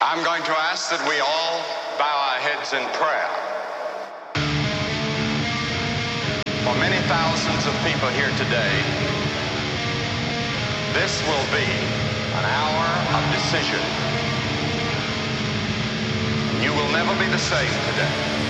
I'm going to ask that we all bow our heads in prayer. For many thousands of people here today, this will be an hour of decision. You will never be the same today.